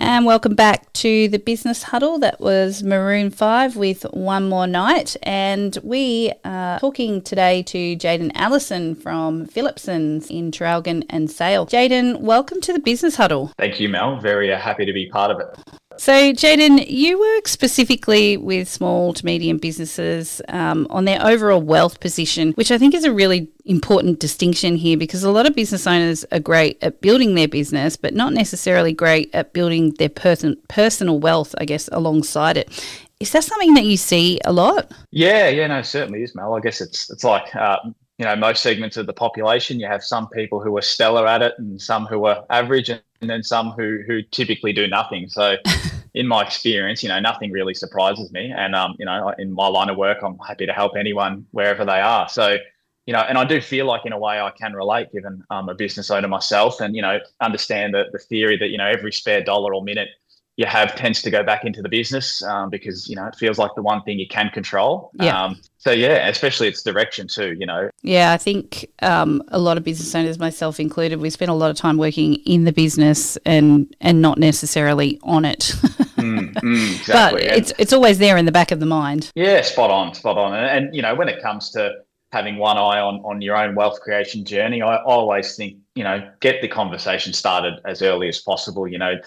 And welcome back to the Business Huddle. That was Maroon 5 with One More Night. And we are talking today to Jayden Allison from Phillipsons in Traralgon and Sale. Jayden, welcome to the Business Huddle. Thank you, Mel. Very happy to be part of it. So, Jayden, you work specifically with small to medium businesses on their overall wealth position, which I think is a really important distinction here, because a lot of business owners are great at building their business, but not necessarily great at building their personal wealth, I guess, alongside it. Is that something that you see a lot? Yeah, no, certainly is, Mel. I guess it's like, most segments of the population. You have some people who are stellar at it and some who are average, and then some who typically do nothing. So in my experience, nothing really surprises me. And, in my line of work, I'm happy to help anyone wherever they are. So, and I do feel like in a way I can relate, given I'm a business owner myself, and, understand the theory that, every spare dollar or minute you have tends to go back into the business because, it feels like the one thing you can control. Yeah. Especially its direction too, Yeah, I think a lot of business owners, myself included, we spend a lot of time working in the business and not necessarily on it. Exactly. But it's always there in the back of the mind. Yeah, spot on. And when it comes to having one eye on your own wealth creation journey, I always think, get the conversation started as early as possible,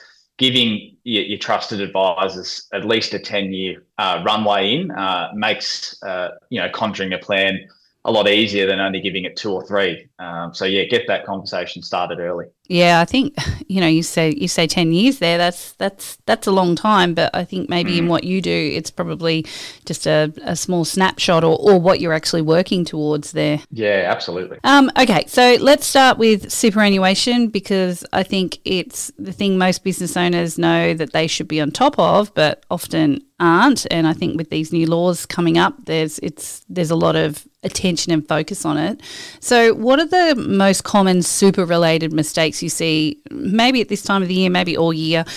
giving your trusted advisors at least a 10-year runway in makes, conjuring a plan a lot easier than only giving it 2 or 3. Get that conversation started early. Yeah, I think, you say 10 years there, that's a long time, but I think maybe in what you do, it's probably just a small snapshot or what you're actually working towards there. Yeah, absolutely. Okay, so let's start with superannuation, because I think it's the thing most business owners know that they should be on top of, but often aren't. And I think with these new laws coming up, there's a lot of attention and focus on it. So what are the most common super related mistakes you see, maybe at this time of the year, maybe all year,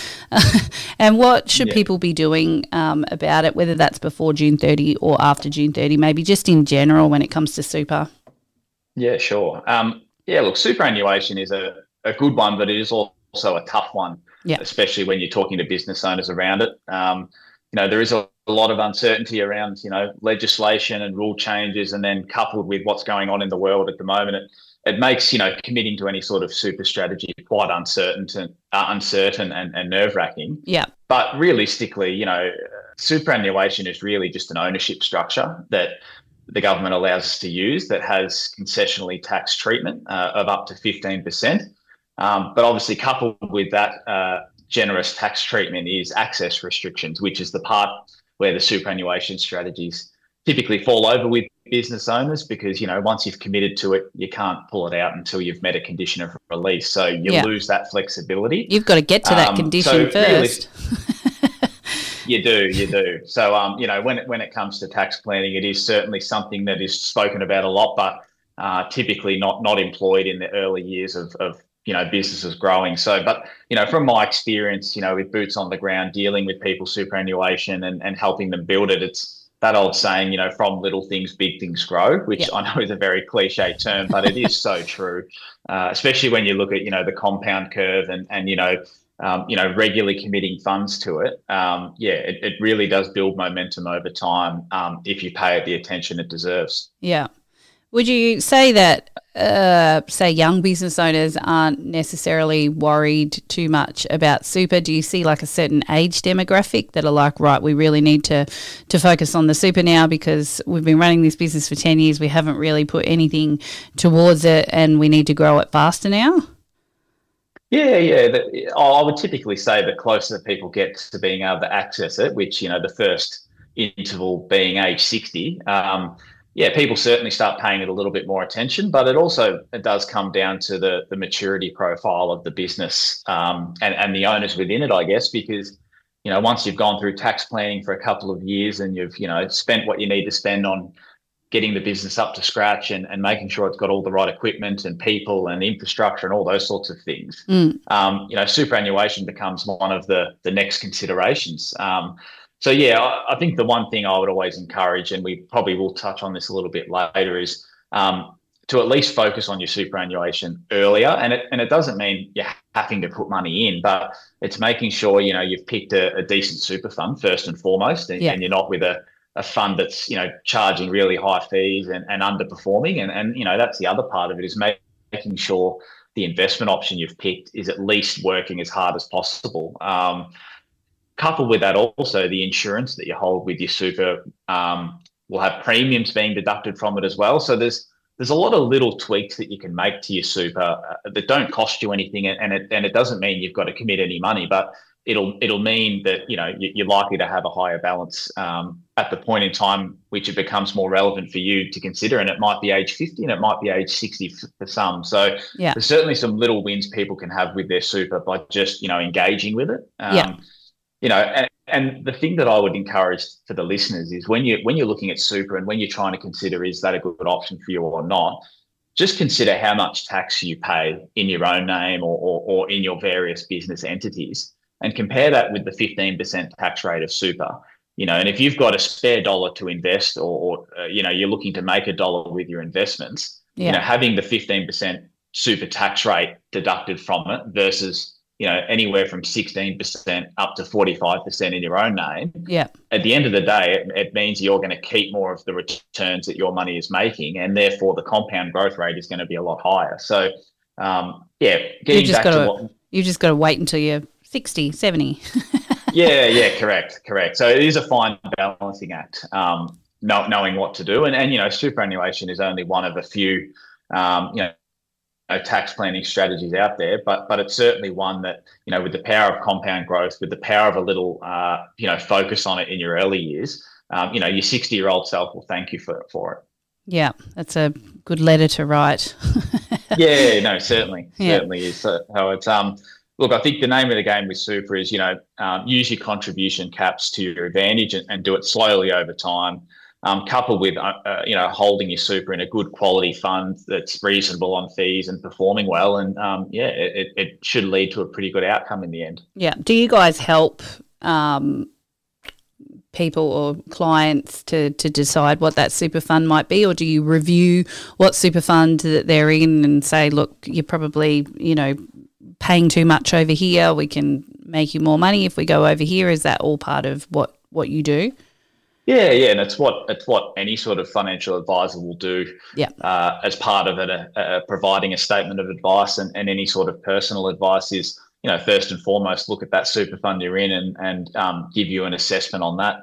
and what should people be doing about it, whether that's before June 30 or after June 30, maybe just in general when it comes to super? Yeah, sure. Look, superannuation is a good one, but it is also a tough one, especially when you're talking to business owners around it. There is a lot of uncertainty around, legislation and rule changes, and then coupled with what's going on in the world at the moment, it makes, committing to any sort of super strategy quite uncertain and nerve-wracking. Yeah. But realistically, superannuation is really just an ownership structure that the government allows us to use that has concessionally tax treatment of up to 15%. But obviously coupled with that generous tax treatment is access restrictions, which is the part where the superannuation strategies typically fall over with business owners, because, once you've committed to it, you can't pull it out until you've met a condition of release. So you lose that flexibility. You've got to get to that condition first. You do. So, when it comes to tax planning, it is certainly something that is spoken about a lot, but typically not employed in the early years of businesses growing. So, but, from my experience, with boots on the ground, dealing with people's superannuation and helping them build it, it's that old saying, from little things, big things grow, which I know is a very cliche term, but it is so true, especially when you look at, the compound curve and regularly committing funds to it. It really does build momentum over time if you pay it the attention it deserves. Yeah. Would you say that, young business owners aren't necessarily worried too much about super? Do you see like a certain age demographic that are like, right, we really need to focus on the super now because we've been running this business for 10 years, we haven't really put anything towards it and we need to grow it faster now? Yeah. I would typically say the closer people get to being able to access it, which, the first interval being age 60, people certainly start paying it a little bit more attention, but it does come down to the maturity profile of the business and the owners within it, I guess, because, once you've gone through tax planning for a couple of years and you've, spent what you need to spend on getting the business up to scratch and making sure it's got all the right equipment and people and infrastructure and all those sorts of things, superannuation becomes one of the next considerations. I think the one thing I would always encourage, and we probably will touch on this a little bit later, is to at least focus on your superannuation earlier. And it doesn't mean you're having to put money in, but it's making sure, you've picked a decent super fund first and foremost, and, and you're not with a fund that's, charging really high fees and underperforming. And, that's the other part of it, is making sure the investment option you've picked is at least working as hard as possible. Coupled with that, also the insurance that you hold with your super will have premiums being deducted from it as well. So there's a lot of little tweaks that you can make to your super that don't cost you anything, and it doesn't mean you've got to commit any money, but it'll mean that you're likely to have a higher balance at the point in time which it becomes more relevant for you to consider, and it might be age 50 and it might be age 60 for some. So there's certainly some little wins people can have with their super by just engaging with it. And the thing that I would encourage for the listeners is when you're looking at super and when you're trying to consider, is that a good option for you or not, just consider how much tax you pay in your own name or in your various business entities, and compare that with the 15% tax rate of super. And if you've got a spare dollar to invest, or you're looking to make a dollar with your investments, having the 15% super tax rate deducted from it versus anywhere from 16% up to 45% in your own name. At the end of the day, it means you're going to keep more of the returns that your money is making, and therefore the compound growth rate is going to be a lot higher. So, getting back to what you just got to wait until you're 60, 70. Correct. So it is a fine balancing act, knowing what to do, and superannuation is only one of a few, tax planning strategies out there, but it's certainly one that, with the power of compound growth, with the power of a little, focus on it in your early years, your 60-year-old self will thank you for it. Yeah, that's a good letter to write. Certainly is. So it's look, I think the name of the game with super is, use your contribution caps to your advantage and do it slowly over time. Coupled with, holding your super in a good quality fund that's reasonable on fees and performing well. And, it should lead to a pretty good outcome in the end. Yeah. Do you guys help people or clients to decide what that super fund might be, or do you review what super fund that they're in and say, look, you're probably, paying too much over here, we can make you more money if we go over here? Is that all part of what you do? Yeah, and it's what any sort of financial advisor will do as part of it, providing a statement of advice, and any sort of personal advice is, first and foremost, look at that super fund you're in and give you an assessment on that.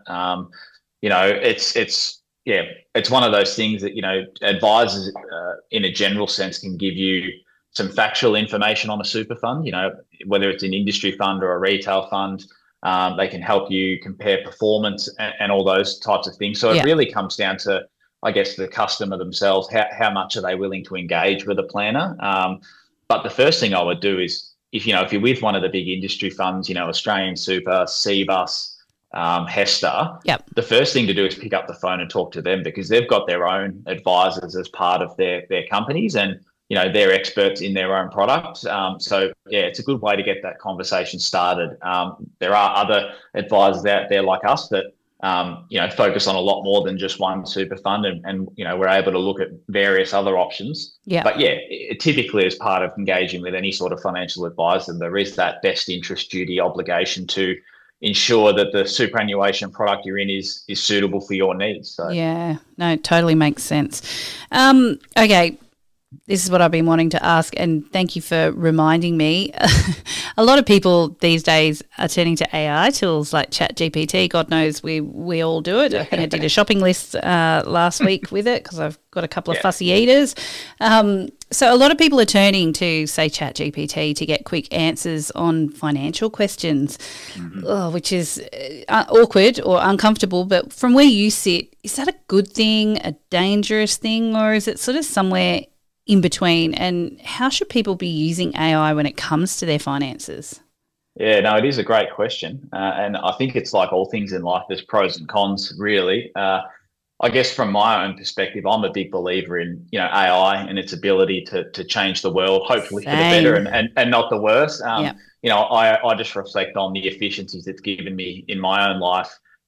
It's one of those things that, advisors in a general sense can give you some factual information on a super fund, whether it's an industry fund or a retail fund. They can help you compare performance and all those types of things. So it really comes down to, I guess, the customer themselves. How much are they willing to engage with a planner? But the first thing I would do is, if you're with one of the big industry funds, Australian Super, CBUS, Hester, the first thing to do is pick up the phone and talk to them, because they've got their own advisors as part of their companies, and they're experts in their own product. So it's a good way to get that conversation started. There are other advisors out there like us that, focus on a lot more than just one super fund, and we're able to look at various other options. But typically, as part of engaging with any sort of financial advisor, there is that best interest duty obligation to ensure that the superannuation product you're in is suitable for your needs. So it totally makes sense. Okay. This is what I've been wanting to ask, and thank you for reminding me. A lot of people these days are turning to AI tools like ChatGPT. God knows we all do it. I think I did a shopping list last week with it because I've got a couple of fussy eaters. So a lot of people are turning to, say, ChatGPT to get quick answers on financial questions, which is awkward or uncomfortable. But from where you sit, is that a good thing, a dangerous thing, or is it sort of somewhere in between? And how should people be using AI when it comes to their finances? Yeah, no, it is a great question. And I think it's like all things in life, there's pros and cons, really. I guess from my own perspective, I'm a big believer in, AI and its ability to change the world, hopefully for the better and not the worse. I just reflect on the efficiencies it's given me in my own life,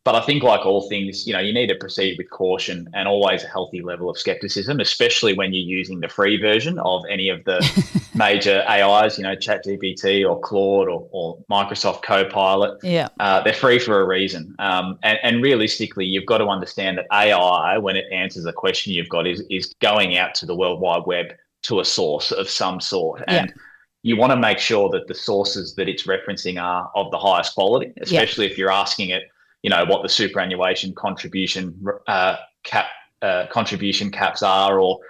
But I think, like all things, you need to proceed with caution and always a healthy level of skepticism, especially when you're using the free version of any of the major AIs, ChatGPT or Claude or Microsoft Copilot. Yeah. They're free for a reason. And realistically, you've got to understand that AI, when it answers a question you've got, is going out to the World Wide Web to a source of some sort. And you want to make sure that the sources that it's referencing are of the highest quality, especially if you're asking it, what the superannuation contribution contribution caps are, or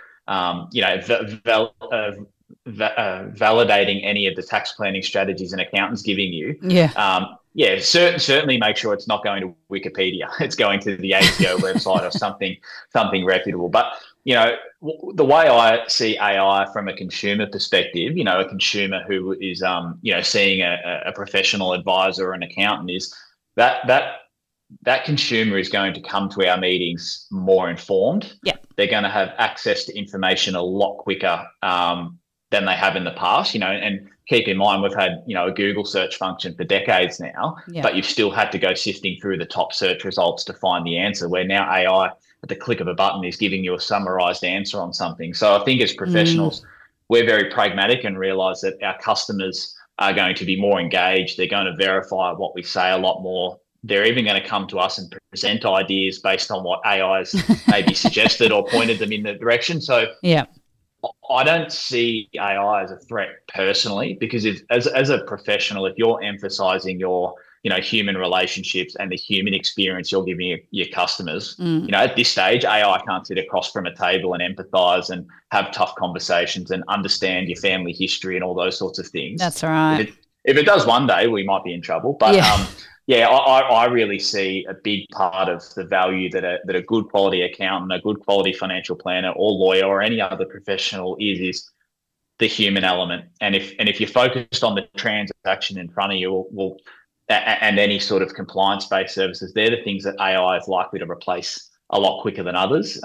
validating any of the tax planning strategies an accountant's giving you. Certainly make sure it's not going to Wikipedia. It's going to the ATO website or something reputable. But the way I see AI from a consumer perspective, a consumer who is seeing a professional advisor or an accountant, is that consumer is going to come to our meetings more informed. They're going to have access to information a lot quicker than they have in the past, and keep in mind, we've had, a Google search function for decades now, but you've still had to go sifting through the top search results to find the answer, where now AI at the click of a button is giving you a summarized answer on something. So I think as professionals, we're very pragmatic and realize that our customers are going to be more engaged. They're going to verify what we say a lot more. They're even going to come to us and present ideas based on what AI's maybe suggested or pointed them in the direction. So I don't see AI as a threat personally, because as a professional, if you're emphasizing your human relationships and the human experience you're giving your customers, at this stage, AI can't sit across from a table and empathize and have tough conversations and understand your family history and all those sorts of things. That's right. If it does one day, we might be in trouble. But I really see a big part of the value that a good quality accountant, a good quality financial planner or lawyer or any other professional is the human element. And if you're focused on the transaction in front of you, and any sort of compliance-based services, they're the things that AI is likely to replace a lot quicker than others.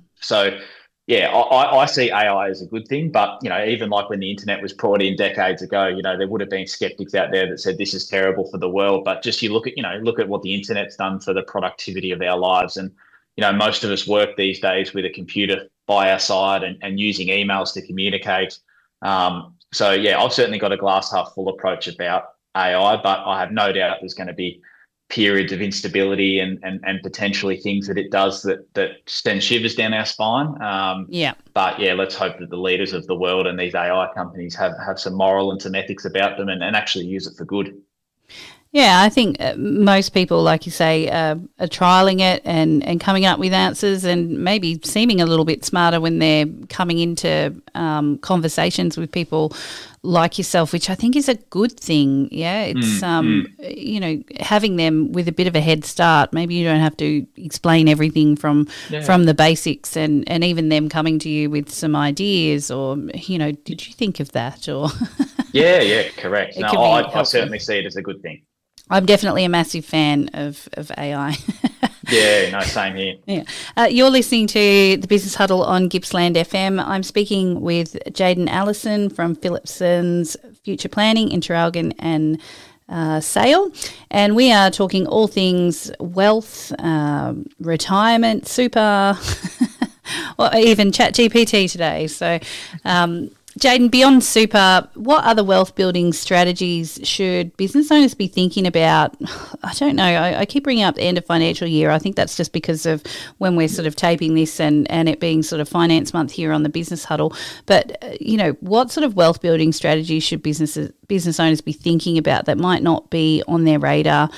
I see AI as a good thing, but even like when the internet was brought in decades ago, there would have been skeptics out there that said this is terrible for the world. But just you look at what the internet's done for the productivity of our lives, and most of us work these days with a computer by our side and using emails to communicate. I've certainly got a glass half full approach about AI, but I have no doubt there's going to be periods of instability and potentially things that it does that send shivers down our spine. But let's hope that the leaders of the world and these AI companies have some moral and some ethics about them and actually use it for good. Yeah, I think most people, like you say, are trialling it and coming up with answers and maybe seeming a little bit smarter when they're coming into conversations with people like yourself, which I think is a good thing. Yeah, it's, having them with a bit of a head start. Maybe you don't have to explain everything from the basics, and even them coming to you with some ideas or, did you think of that? Or correct. No, I certainly see it as a good thing. I'm definitely a massive fan of AI. Same here. You're listening to the Business Huddle on Gippsland FM. I'm speaking with Jayden Allison from Phillipson's Future Planning, Interalgan and Sale, and we are talking all things wealth, retirement, super, or even ChatGPT today. So, Jayden, beyond super, what other wealth building strategies should business owners be thinking about? I don't know. I keep bringing up the end of financial year. I think that's just because of when we're sort of taping this and it being sort of finance month here on the Business Huddle. But, what sort of wealth building strategies should business owners be thinking about that might not be on their radar,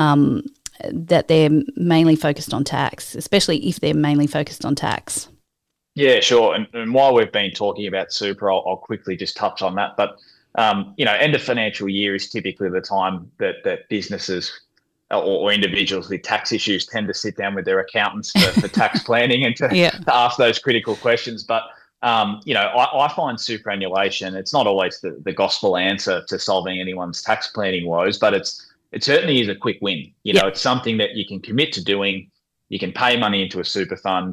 that they're mainly focused on tax, especially if they're mainly focused on tax? Yeah, sure. And while we've been talking about super, I'll quickly just touch on that. But, end of financial year is typically the time that businesses or individuals with tax issues tend to sit down with their accountants for tax planning and to ask those critical questions. But, I find superannuation, it's not always the gospel answer to solving anyone's tax planning woes, but it certainly is a quick win. It's something that you can commit to doing. You can pay money into a super fund.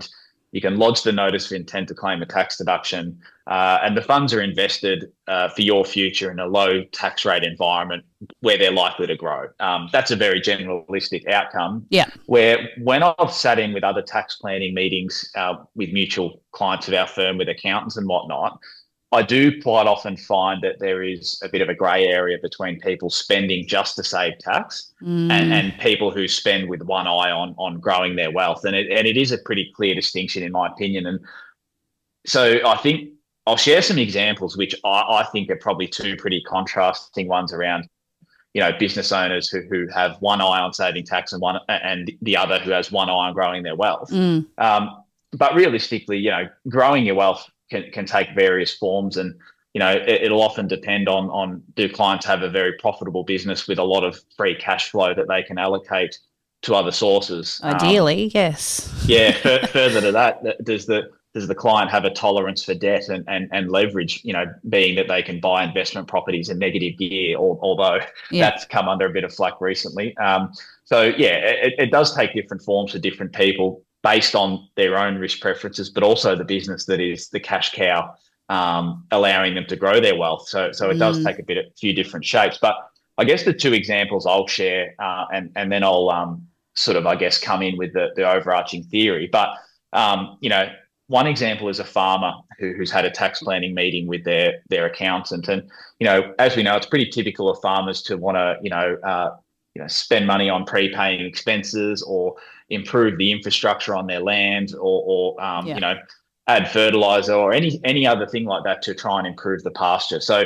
You can lodge the notice of intent to claim a tax deduction, and the funds are invested for your future in a low tax rate environment where they're likely to grow. That's a very generalistic outcome. Yeah. Where when I've sat in with other tax planning meetings with mutual clients of our firm, with accountants and whatnot, I do quite often find that there is a bit of a grey area between people spending just to save tax and people who spend with one eye on growing their wealth. And it is a pretty clear distinction, in my opinion. And so I think I'll share some examples which I think are probably two pretty contrasting ones around, business owners who have one eye on saving tax and the other who has one eye on growing their wealth. But realistically, growing your wealth can take various forms, and it'll often depend on do clients have a very profitable business with a lot of free cash flow that they can allocate to other sources. Ideally, yes. Yeah. Further to that, does the client have a tolerance for debt and leverage? Being that they can buy investment properties in negative gear, although that's come under a bit of flack recently. It does take different forms for different people, based on their own risk preferences, but also the business that is the cash cow, allowing them to grow their wealth. So it does take a few different shapes. But I guess the two examples I'll share, and then I'll sort of, I guess, come in with the overarching theory. But, one example is a farmer who's had a tax planning meeting with their accountant. And, as we know, it's pretty typical of farmers to want to, spend money on prepaying expenses or improve the infrastructure on their land, or add fertilizer or any other thing like that to try and improve the pasture. So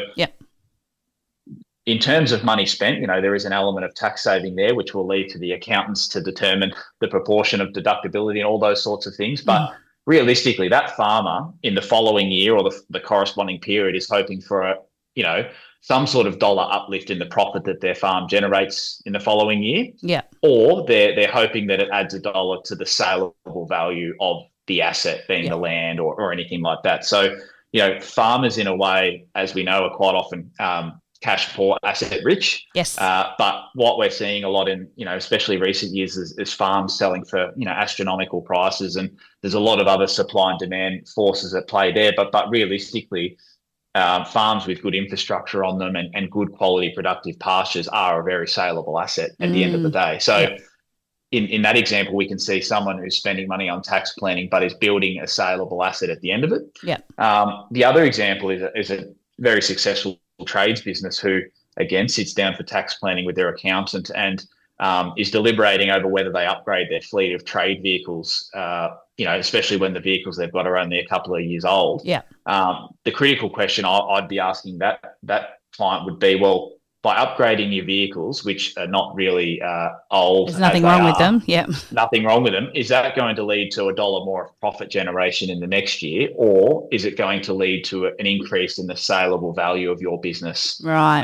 in terms of money spent, there is an element of tax saving there, which will leave to the accountants to determine the proportion of deductibility and all those sorts of things. But realistically, that farmer in the following year or the corresponding period is hoping for some sort of dollar uplift in the profit that their farm generates in the following year. Yeah. Or they're hoping that it adds a dollar to the saleable value of the asset, being the land or anything like that. So, farmers in a way, as we know, are quite often cash poor, asset rich. Yes. But what we're seeing a lot in, especially recent years is farms selling for, astronomical prices, and there's a lot of other supply and demand forces at play there. But realistically, farms with good infrastructure on them and good quality productive pastures are a very saleable asset at the end of the day. So in that example, we can see someone who's spending money on tax planning but is building a saleable asset at the end of it. Yeah. The other example is a very successful trades business who, again, sits down for tax planning with their accountant and is deliberating over whether they upgrade their fleet of trade vehicles, especially when the vehicles they've got are only a couple of years old. Yeah. The critical question I'd be asking that client would be, well, by upgrading your vehicles, which are not really old. There's nothing wrong with them. Yeah. Nothing wrong with them. Is that going to lead to $1 more of profit generation in the next year, or is it going to lead to an increase in the saleable value of your business? Right.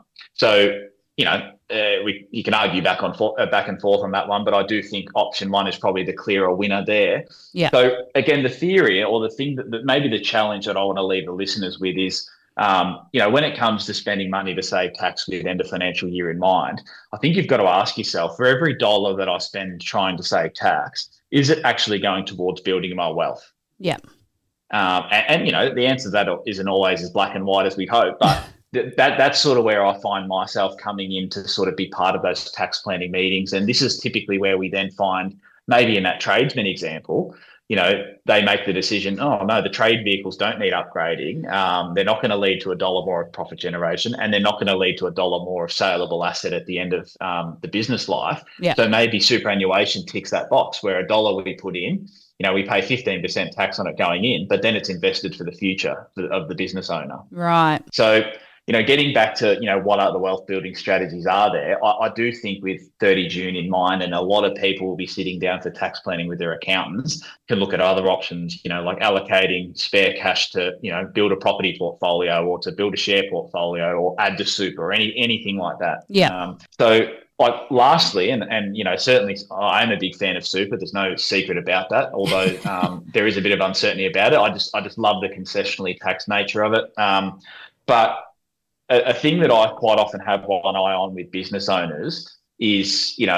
You can argue back and forth on that one, but I do think option one is probably the clearer winner there. Yeah. So again, the theory or the thing that maybe the challenge that I want to leave the listeners with is, when it comes to spending money to save tax with end of financial year in mind, I think you've got to ask yourself, for every dollar that I spend trying to save tax, is it actually going towards building my wealth? Yeah. The answer to that isn't always as black and white as we hope, but that's sort of where I find myself coming in to sort of be part of those tax planning meetings. And this is typically where we then find, maybe in that tradesman example, they make the decision, oh, no, the trade vehicles don't need upgrading. They're not going to lead to $1 more of profit generation, and they're not going to lead to $1 more of saleable asset at the end of the business life. Yeah. So maybe superannuation ticks that box where $1 we put in, we pay 15% tax on it going in, but then it's invested for the future of the business owner. Right. So, getting back to, what other wealth building strategies are there, I do think with 30 June in mind, and a lot of people will be sitting down for tax planning with their accountants, can look at other options, like allocating spare cash to, build a property portfolio or to build a share portfolio or add to super or anything like that. Yeah. Lastly, and certainly I am a big fan of super. There's no secret about that, although there is a bit of uncertainty about it. I just love the concessionally taxed nature of it. But a thing that I quite often have one eye on with business owners is,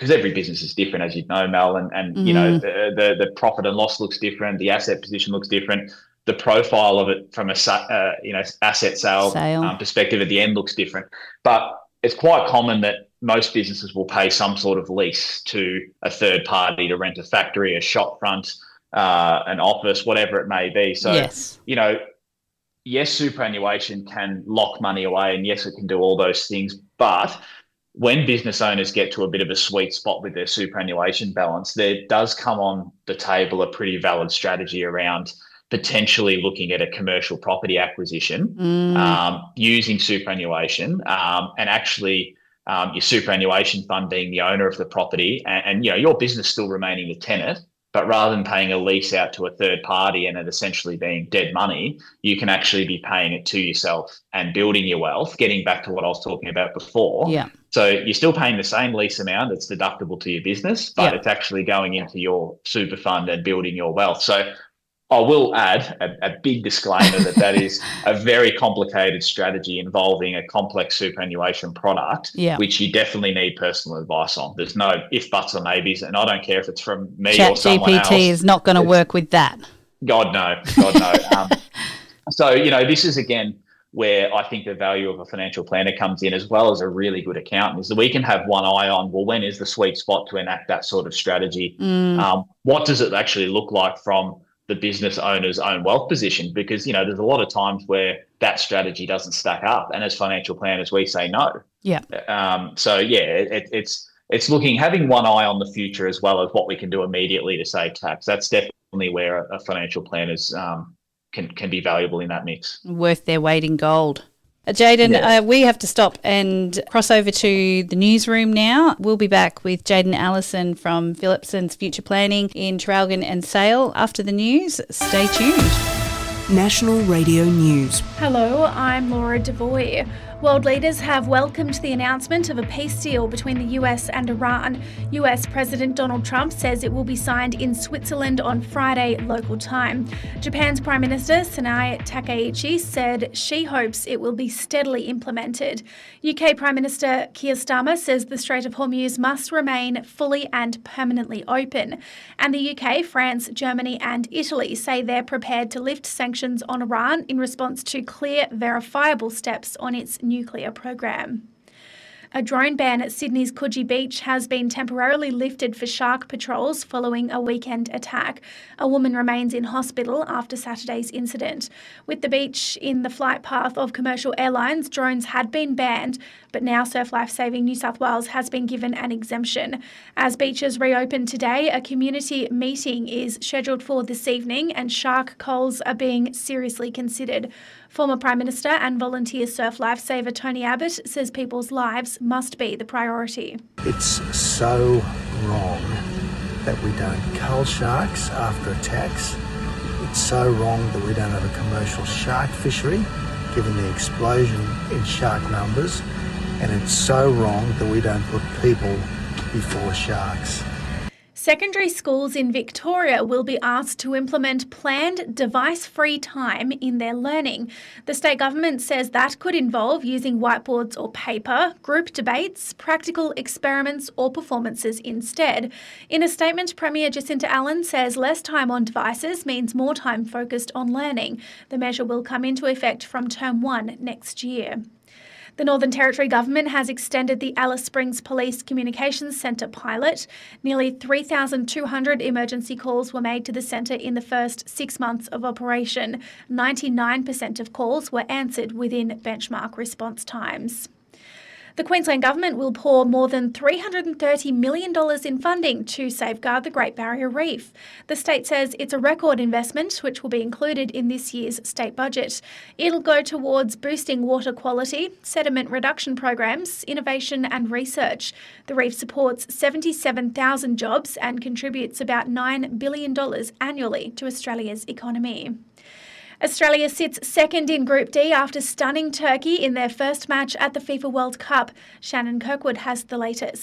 because every business is different, as you know, Mel, and you know, the profit and loss looks different, the asset position looks different, the profile of it from a asset sale. Perspective at the end looks different. But it's quite common that most businesses will pay some sort of lease to a third party to rent a factory, a shop front, an office, whatever it may be. So, you know, yes, superannuation can lock money away, and yes, it can do all those things. But when business owners get to a bit of a sweet spot with their superannuation balance, there does come on the table a pretty valid strategy around potentially looking at a commercial property acquisition, using superannuation, and actually your superannuation fund being the owner of the property, and you know, your business still remaining the tenant. But rather than paying a lease out to a third party and it essentially being dead money, you can actually be paying it to yourself and building your wealth, getting back to what I was talking about before. Yeah. So you're still paying the same lease amount that's deductible to your business, but it's actually going into your super fund and building your wealth. So I will add a big disclaimer that is a very complicated strategy involving a complex superannuation product, which you definitely need personal advice on. There's no if, buts, or maybes, and I don't care if it's from me or someone else. ChatGPT is not going to work with that. God, no. So, you know, this is, again, where I think the value of a financial planner comes in, as well as a really good accountant, is that we can have one eye on, well, when is the sweet spot to enact that sort of strategy? What does it actually look like from the business owner's own wealth position? Because, you know, there's a lot of times where that strategy doesn't stack up, and as financial planners, we say no. It's looking, having one eye on the future as well as what we can do immediately to save tax. That's definitely where a financial planner's can be valuable in that mix. Worth their weight in gold. Jayden, we have to stop and cross over to the newsroom now. We'll be back with Jayden Allison from Phillipson's Future Planning in Traralgon and Sale after the news. Stay tuned. National Radio News. Hello, I'm Laura Devoy. World leaders have welcomed the announcement of a peace deal between the US and Iran. US President Donald Trump says it will be signed in Switzerland on Friday local time. Japan's Prime Minister Sanae Takaichi said she hopes it will be steadily implemented. UK Prime Minister Keir Starmer says the Strait of Hormuz must remain fully and permanently open. And the UK, France, Germany and Italy say they're prepared to lift sanctions on Iran in response to clear, verifiable steps on its nuclear program. A drone ban at Sydney's Coogee Beach has been temporarily lifted for shark patrols following a weekend attack. A woman remains in hospital after Saturday's incident. With the beach in the flight path of commercial airlines, drones had been banned, but now Surf Life Saving New South Wales has been given an exemption. As beaches reopen today, a community meeting is scheduled for this evening and shark culls are being seriously considered. Former Prime Minister and volunteer surf lifesaver Tony Abbott says people's lives must be the priority. It's so wrong that we don't cull sharks after attacks. It's so wrong that we don't have a commercial shark fishery, given the explosion in shark numbers. And it's so wrong that we don't put people before sharks. Secondary schools in Victoria will be asked to implement planned device-free time in their learning. The state government says that could involve using whiteboards or paper, group debates, practical experiments or performances instead. In a statement, Premier Jacinta Allen says less time on devices means more time focused on learning. The measure will come into effect from Term 1 next year. The Northern Territory Government has extended the Alice Springs Police Communications Centre pilot. Nearly 3,200 emergency calls were made to the centre in the first 6 months of operation. 99% of calls were answered within benchmark response times. The Queensland Government will pour more than $330 million in funding to safeguard the Great Barrier Reef. The state says it's a record investment which will be included in this year's state budget. It'll go towards boosting water quality, sediment reduction programs, innovation and research. The reef supports 77,000 jobs and contributes about $9 billion annually to Australia's economy. Australia sits second in Group D after stunning Turkey in their first match at the FIFA World Cup. Shannon Kirkwood has the latest.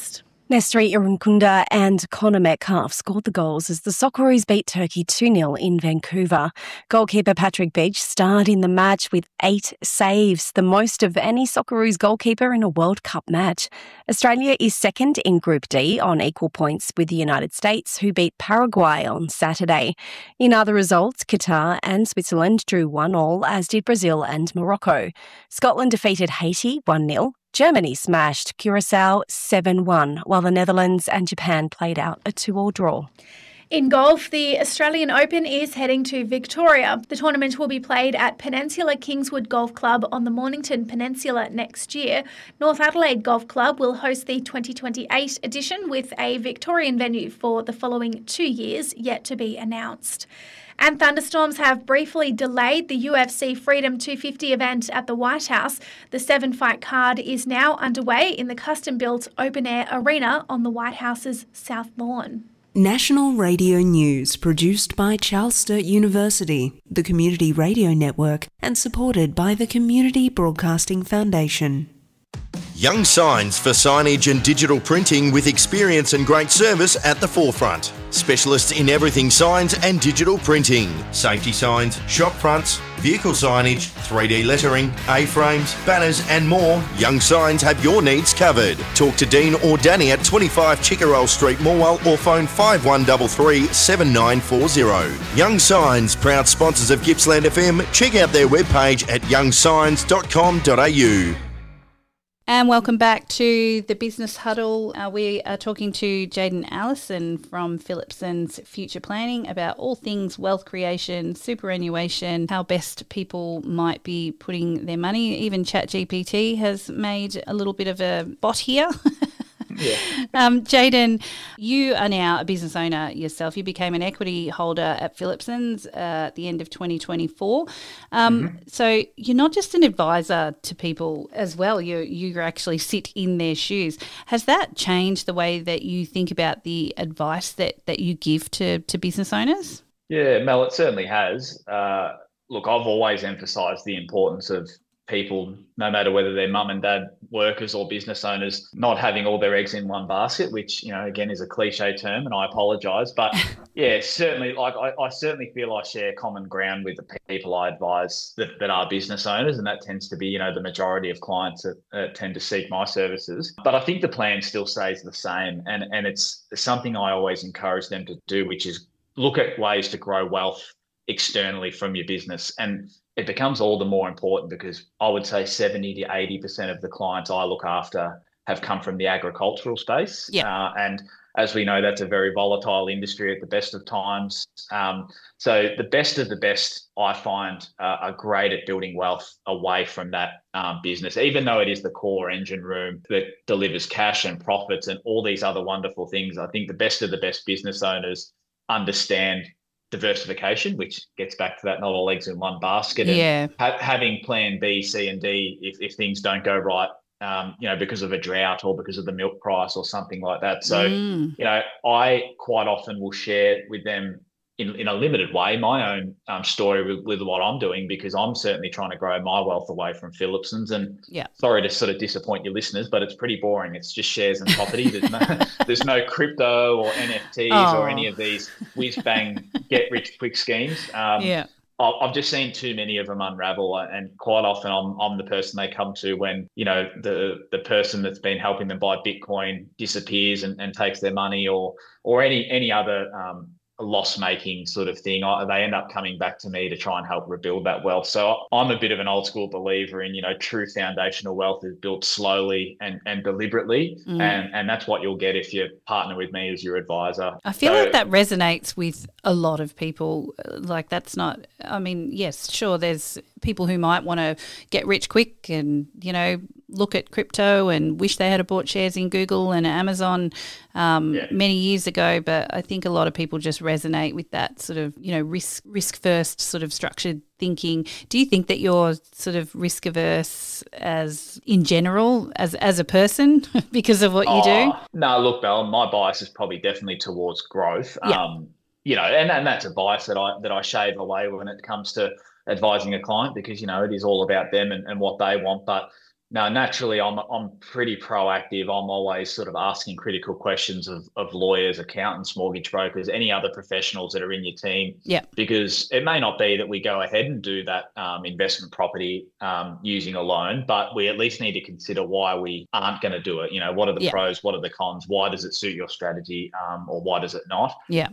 Nestri Irankunda and Connor Metcalf scored the goals as the Socceroos beat Turkey 2-0 in Vancouver. Goalkeeper Patrick Beach starred in the match with 8 saves, the most of any Socceroos goalkeeper in a World Cup match. Australia is second in Group D on equal points with the United States, who beat Paraguay on Saturday. In other results, Qatar and Switzerland drew 1-1, as did Brazil and Morocco. Scotland defeated Haiti 1-0. Germany smashed Curacao 7-1, while the Netherlands and Japan played out a 2-2 draw. In golf, the Australian Open is heading to Victoria. The tournament will be played at Peninsula Kingswood Golf Club on the Mornington Peninsula next year. North Adelaide Golf Club will host the 2028 edition with a Victorian venue for the following 2 years, yet to be announced. And thunderstorms have briefly delayed the UFC Freedom 250 event at the White House. The 7-fight card is now underway in the custom-built open-air arena on the White House's South Lawn. National Radio News, produced by Charles Sturt University, the Community Radio Network, and supported by the Community Broadcasting Foundation. Young Signs for signage and digital printing with experience and great service at the forefront. Specialists in everything signs and digital printing. Safety signs, shop fronts, vehicle signage, 3D lettering, A-frames, banners and more. Young Signs have your needs covered. Talk to Dean or Danny at 25 Chickerell Street, Morwell, or phone 5133 7940. Young Signs, proud sponsors of Gippsland FM. Check out their webpage at youngsigns.com.au. And welcome back to the Business Huddle. We are talking to Jayden Allison from Phillipson's Future Planning about all things wealth creation, superannuation, how best people might be putting their money. Even ChatGPT has made a little bit of a bot here. Yeah. Jayden, you are now a business owner yourself. You became an equity holder at Phillipson's at the end of 2024. So you're not just an advisor to people as well. You actually sit in their shoes. Has that changed the way that you think about the advice that you give to business owners? Yeah, Mel, it certainly has. Look, I've always emphasised the importance of people, no matter whether they're mum and dad workers or business owners, not having all their eggs in one basket, which, again, is a cliche term, and I apologise. But yeah, certainly, I certainly feel I share common ground with the people I advise that are business owners, and that tends to be, the majority of clients that tend to seek my services. But I think the plan still stays the same, and it's something I always encourage them to do, which is look at ways to grow wealth externally from your business. And it becomes all the more important because I would say 70 to 80% of the clients I look after have come from the agricultural space. Yeah. And as we know, that's a very volatile industry at the best of times. So the best of the best, I find, are great at building wealth away from that business, even though it is the core engine room that delivers cash and profits and all these other wonderful things. I think the best of the best business owners understand diversification, which gets back to that not all eggs in one basket. And having plan B, C, and D if things don't go right, because of a drought or because of the milk price or something like that. So, I quite often will share with them in a limited way my own story with what I'm doing, because I'm certainly trying to grow my wealth away from Phillipson's. And sorry to sort of disappoint your listeners, but it's pretty boring. It's just shares and property. There's no crypto or NFTs or any of these whiz-bang get-rich-quick schemes. I've just seen too many of them unravel, and quite often I'm the person they come to when, the person that's been helping them buy Bitcoin disappears and takes their money or any other loss-making sort of thing. They end up coming back to me to try and help rebuild that wealth. So I'm a bit of an old school believer in, true foundational wealth is built slowly and deliberately. And that's what you'll get if you partner with me as your advisor. I feel like that resonates with a lot of people. Like that's not, yes, sure, there's people who might want to get rich quick and, look at crypto and wish they had bought shares in Google and Amazon many years ago. But I think a lot of people just resonate with that sort of, risk first sort of structured thinking. Do you think that you're sort of risk averse as in general as a person because of what you do? No, look, Belle, my bias is probably definitely towards growth. And that's a bias that I shave away when it comes to advising a client, because, it is all about them and what they want. But No, naturally, I'm pretty proactive. I'm always sort of asking critical questions of lawyers, accountants, mortgage brokers, any other professionals that are in your team. Yeah. Because it may not be that we go ahead and do that investment property using a loan, but we at least need to consider why we aren't going to do it. You know, what are the pros? What are the cons? Why does it suit your strategy, or why does it not? Yeah.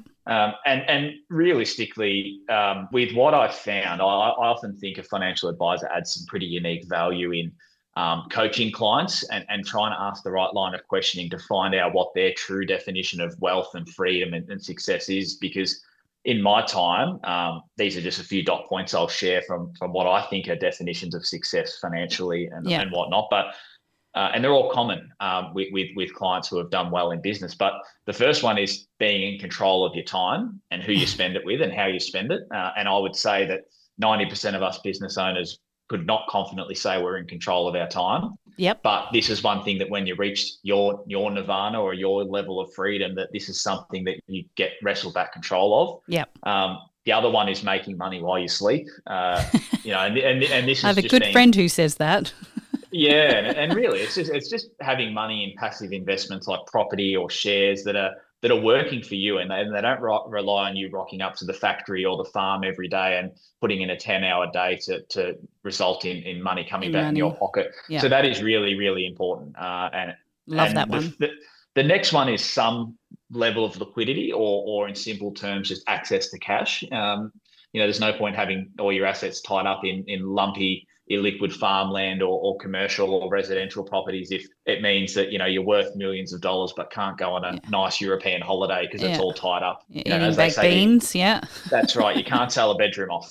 And realistically, with what I've found, I often think a financial advisor adds some pretty unique value in coaching clients and trying to ask the right line of questioning to find out what their true definition of wealth and freedom and success is. Because in my time, these are just a few dot points I'll share from what I think are definitions of success financially and whatnot. But and they're all common with clients who have done well in business. But the first one is being in control of your time and who you spend it with and how you spend it. And I would say that 90% of us business owners could not confidently say we're in control of our time. Yep. But this is one thing that when you reach your nirvana or your level of freedom, that this is something that you get wrestled back control of. Yep. The other one is making money while you sleep. You know, and this is I have a good friend who says that. Yeah, and really, it's just having money in passive investments like property or shares that are working for you, and they don't rely on you rocking up to the factory or the farm every day and putting in a 10-hour day to result in money coming back in your pocket. Yeah. So that is really, really important. Love that one. The next one is some level of liquidity, or in simple terms, just access to cash. You know, there's no point having all your assets tied up in lumpy, illiquid farmland or commercial or residential properties if it means that, you know, you're worth millions of dollars but can't go on a nice European holiday because it's all tied up. You know, as they say, beans, That's right. You can't sell a bedroom off.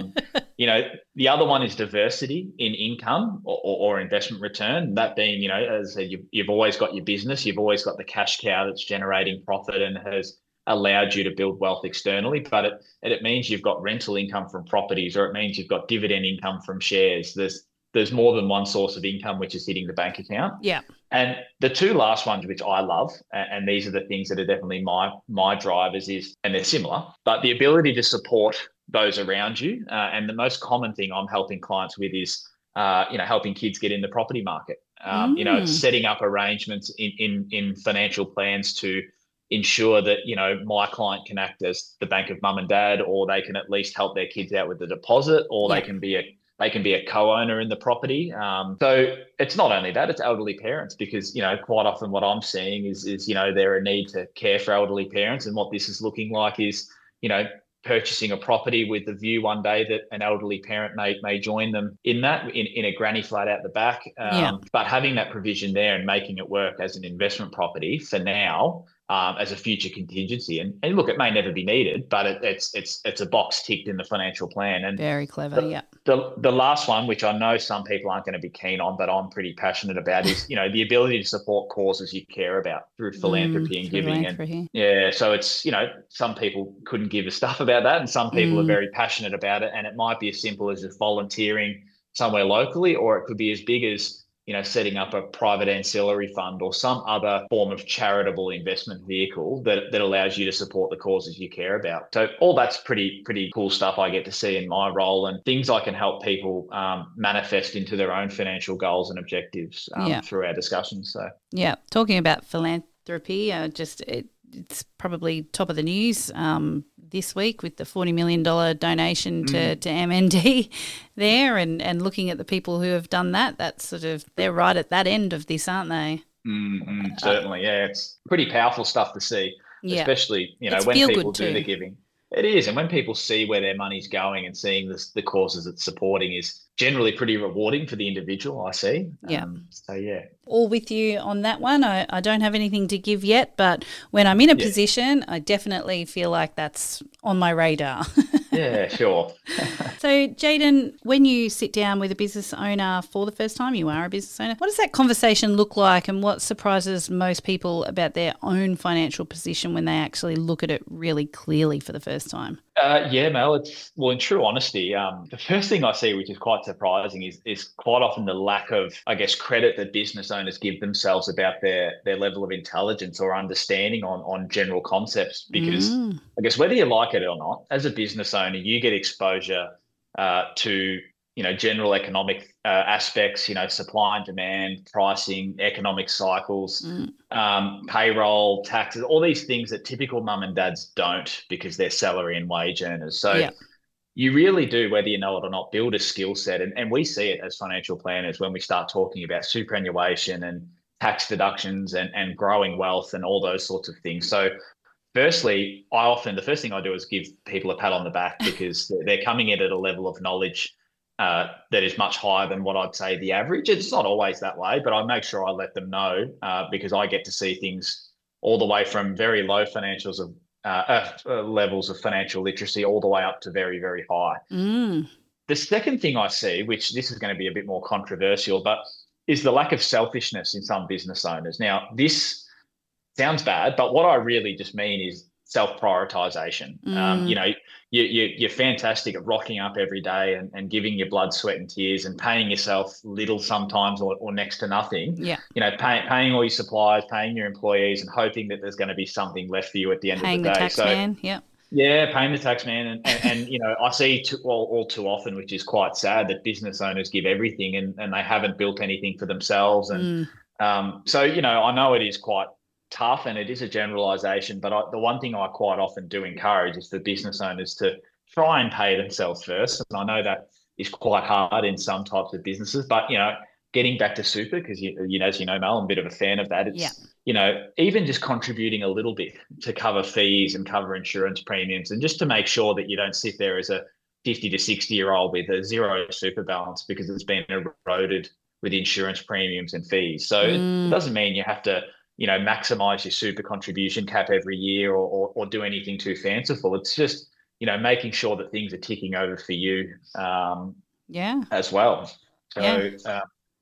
You know, the other one is diversity in income or investment return. That being, you know, as I said, you've always got your business, you've always got the cash cow that's generating profit and has allowed you to build wealth externally, but it means you've got rental income from properties, or it means you've got dividend income from shares. There's more than one source of income which is hitting the bank account. Yeah. And the two last ones, which I love, and these are the things that are definitely my drivers, and they're similar, but the ability to support those around you. And the most common thing I'm helping clients with is, you know, helping kids get in the property market. You know, setting up arrangements in financial plans to ensure that, you know, my client can act as the bank of mum and dad, or they can at least help their kids out with the deposit, or they can be a co-owner in the property. So it's not only that, it's elderly parents, because, you know, quite often what I'm seeing is, you know, there a need to care for elderly parents. And what this is looking like is, you know, purchasing a property with the view one day that an elderly parent may join them in a granny flat out the back. But having that provision there and making it work as an investment property for now, as a future contingency. And look, it may never be needed, but it's a box ticked in the financial plan. And very clever, The last one, which I know some people aren't going to be keen on, but I'm pretty passionate about, is, you know, the ability to support causes you care about through philanthropy and giving. And so it's, you know, some people couldn't give a stuff about that, and some people are very passionate about it. And it might be as simple as just volunteering somewhere locally, or it could be as big as, you know, setting up a private ancillary fund or some other form of charitable investment vehicle that allows you to support the causes you care about. So all that's pretty cool stuff I get to see in my role, and things I can help people manifest into their own financial goals and objectives through our discussions. So talking about philanthropy, it's probably top of the news this week with the $40 million donation to MND there, and looking at the people who have done that. That's sort of, they're right at that end of this, aren't they? Certainly, it's pretty powerful stuff to see, especially, you know, when people do the giving. It is, and when people see where their money's going and seeing the causes it's supporting is generally pretty rewarding for the individual, I see. All with you on that one. I don't have anything to give yet, but when I'm in a position, I definitely feel like that's on my radar. Yeah, sure. So, Jayden, when you sit down with a business owner for the first time, you are a business owner, what does that conversation look like, and what surprises most people about their own financial position when they actually look at it really clearly for the first time? Mel, in true honesty, the first thing I see, which is quite surprising, is quite often the lack of, I guess, credit that business owners give themselves about their level of intelligence or understanding on general concepts. Because I guess whether you like it or not, as a business owner, you get exposure to, general economic aspects, supply and demand, pricing, economic cycles, payroll, taxes, all these things that typical mum and dads don't because they're salary and wage earners. So you really do, whether you know it or not, build a skill set. And we see it as financial planners when we start talking about superannuation and tax deductions and growing wealth and all those sorts of things. So firstly, the first thing I do is give people a pat on the back because they're coming in at a level of knowledge that is much higher than what I'd say the average. It's not always that way, but I make sure I let them know because I get to see things all the way from very low financials of levels of financial literacy all the way up to very, very high. The second thing I see, which this is going to be a bit more controversial, but is the lack of selfishness in some business owners. Now, this sounds bad, but what I really just mean is self-prioritization. You're fantastic at rocking up every day and giving your blood, sweat and tears and paying yourself little sometimes or next to nothing. Paying all your suppliers, paying your employees and hoping that there's going to be something left for you at the end of the day. Paying the tax man, Yeah, paying the tax man. And I see all too often, which is quite sad, that business owners give everything and they haven't built anything for themselves. And so, I know it is quite tough and it is a generalization, but the one thing I quite often do encourage is for business owners to try and pay themselves first. And I know that is quite hard in some types of businesses, but, getting back to super, because, as you know, Mel, I'm a bit of a fan of that. It's, even just contributing a little bit to cover fees and cover insurance premiums and just to make sure that you don't sit there as a 50 to 60-year-old with a zero super balance because it's been eroded with insurance premiums and fees. So it doesn't mean you have to, maximize your super contribution cap every year or do anything too fanciful. It's just, making sure that things are ticking over for you as well. So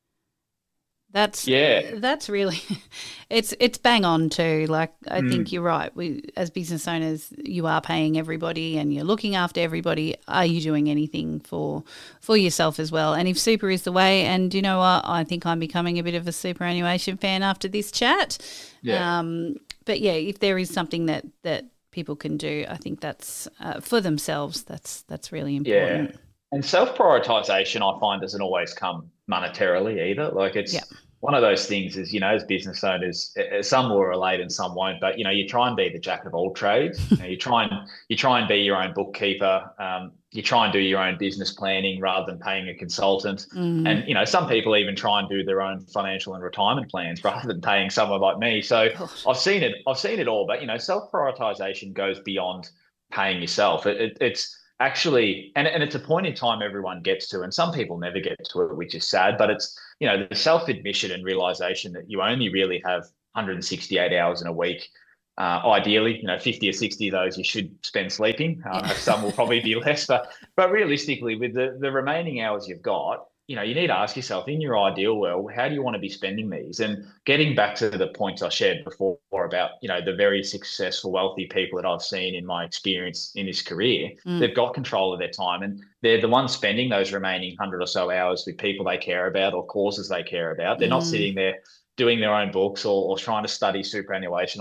that's really, it's bang on too. Like, I think you're right. As business owners, you are paying everybody and you're looking after everybody. Are you doing anything for yourself as well? And if super is the way, and you know what, I think I'm becoming a bit of a superannuation fan after this chat. But if there is something that people can do, I think that's for themselves. That's really important. Yeah. And self-prioritization, I find, doesn't always come monetarily either. Like it's one of those things is, as business owners, some will relate and some won't, but, you try and be the jack of all trades. You try and be your own bookkeeper. You try and do your own business planning rather than paying a consultant. And, some people even try and do their own financial and retirement plans rather than paying someone like me. So I've seen it all, but, self-prioritization goes beyond paying yourself. It's actually, and it's a point in time everyone gets to, and some people never get to it, which is sad, but it's, the self-admission and realization that you only really have 168 hours in a week. Ideally, 50 or 60 of those you should spend sleeping. Some will probably be less, but realistically, with the remaining hours you've got, you need to ask yourself, in your ideal world, how do you want to be spending these? And getting back to the points I shared before about, the very successful, wealthy people that I've seen in my experience in this career, they've got control of their time and they're the ones spending those remaining 100 or so hours with people they care about or causes they care about. They're not sitting there doing their own books or trying to study superannuation